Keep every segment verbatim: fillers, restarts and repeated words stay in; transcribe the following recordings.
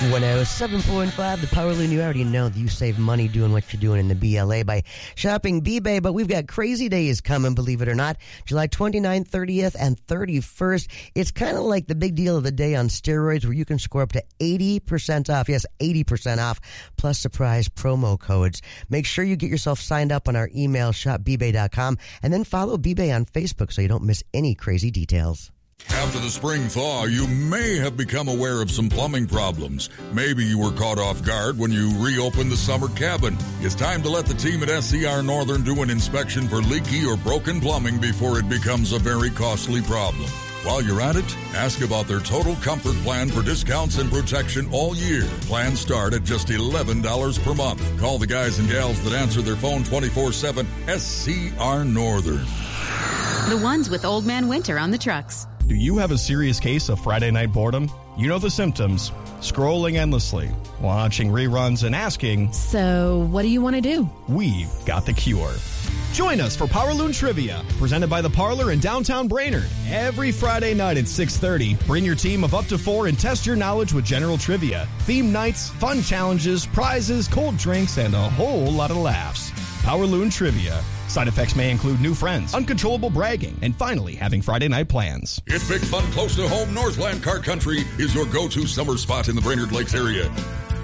one oh seven point five, the Power Loon. You already know that you save money doing what you're doing in the B L A by shopping B-Bay, but we've got crazy days coming, believe it or not. July twenty-ninth, thirtieth, and thirty-first. It's kind of like the big deal of the day on steroids, where you can score up to eighty percent off. Yes, eighty percent off, plus surprise promo codes. Make sure you get yourself signed up on our email, shop b bay dot com, and then follow B-Bay on Facebook so you don't miss any crazy details. After the spring thaw, you may have become aware of some plumbing problems. Maybe you were caught off guard when you reopened the summer cabin. It's time to let the team at S C R Northern do an inspection for leaky or broken plumbing before it becomes a very costly problem. While you're at it, ask about their Total Comfort Plan for discounts and protection all year. Plans start at just eleven dollars per month. Call the guys and gals that answer their phone twenty-four seven, S C R Northern. The ones with Old Man Winter on the trucks. Do you have a serious case of Friday night boredom? You know the symptoms. Scrolling endlessly, watching reruns, and asking, so what do you want to do? We've got the cure. Join us for Power Loon Trivia, presented by The Parlor in downtown Brainerd. Every Friday night at six thirty, bring your team of up to four and test your knowledge with general trivia, theme nights, fun challenges, prizes, cold drinks, and a whole lot of laughs. Power Loon Trivia. Side effects may include new friends, uncontrollable bragging, and finally having Friday night plans. It's big fun close to home. Northland Car Country is your go-to summer spot in the Brainerd Lakes area.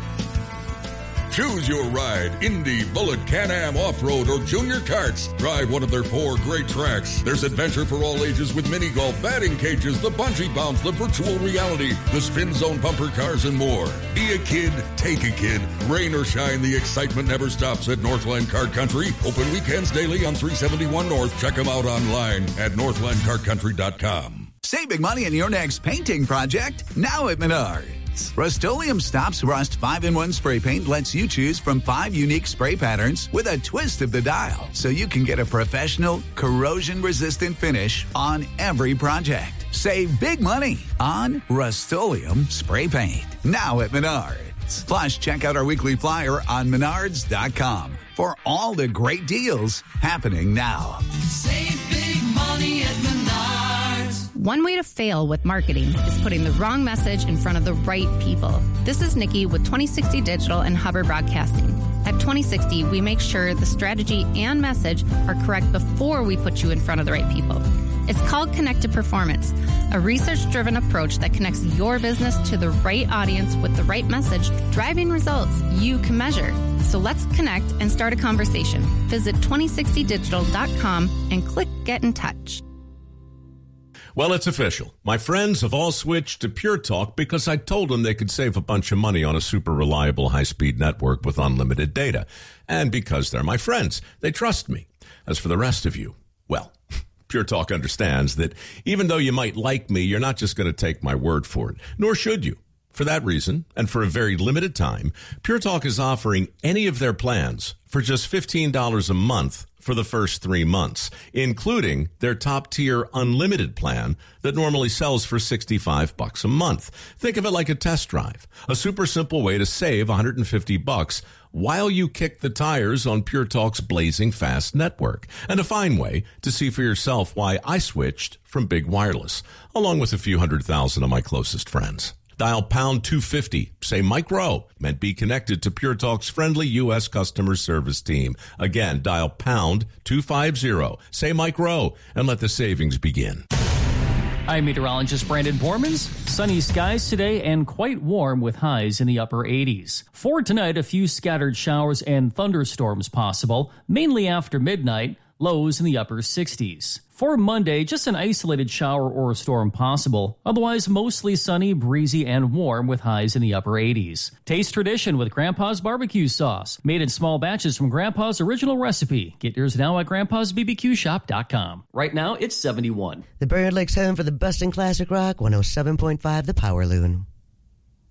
Choose your ride. Indy, Bullet, Can-Am, Off-Road, or Junior Karts. Drive one of their four great tracks. There's adventure for all ages with mini golf, batting cages, the bungee bounce, the virtual reality, the spin zone bumper cars, and more. Be a kid, take a kid. Rain or shine, the excitement never stops at Northland Car Country. Open weekends daily on three seventy-one North. Check them out online at northland car country dot com. Save big money on your next painting project now at Menards. Rust-Oleum Stops Rust five in one spray paint lets you choose from five unique spray patterns with a twist of the dial, so you can get a professional, corrosion-resistant finish on every project. Save big money on Rust-Oleum spray paint now at Menards. Plus, check out our weekly flyer on menards dot com for all the great deals happening now. Save big money at Menards. One way to fail with marketing is putting the wrong message in front of the right people. This is Nikki with twenty sixty Digital and Hubbard Broadcasting. At twenty sixty, we make sure the strategy and message are correct before we put you in front of the right people. It's called Connected Performance, a research-driven approach that connects your business to the right audience with the right message, driving results you can measure. So let's connect and start a conversation. Visit twenty sixty digital dot com and click Get in Touch. Well, it's official. My friends have all switched to Pure Talk because I told them they could save a bunch of money on a super reliable high-speed network with unlimited data. And because they're my friends, they trust me. As for the rest of you, well, Pure Talk understands that even though you might like me, you're not just going to take my word for it, nor should you. For that reason, and for a very limited time, Pure Talk is offering any of their plans for just fifteen dollars a month for the first three months, including their top-tier unlimited plan that normally sells for sixty-five bucks a month. Think of it like a test drive, a super simple way to save one hundred fifty bucks while you kick the tires on Pure Talk's blazing fast network, and a fine way to see for yourself why I switched from Big Wireless, along with a few hundred thousand of my closest friends. Dial pound two fifty, say Mike Rowe, and be connected to Pure Talk's friendly U S customer service team. Again, dial pound two fifty, say Mike Rowe, and let the savings begin. I'm meteorologist Brandon Bormans. Sunny skies today and quite warm with highs in the upper eighties. For tonight, a few scattered showers and thunderstorms possible, mainly after midnight, lows in the upper sixties. For Monday, just an isolated shower or storm possible. Otherwise, mostly sunny, breezy, and warm with highs in the upper eighties. Taste tradition with Grandpa's barbecue sauce. Made in small batches from Grandpa's original recipe. Get yours now at grandpas b b q shop dot com. Right now, it's seventy-one. The Brainerd Lakes home for the best in classic rock, one oh seven point five The Power Loon.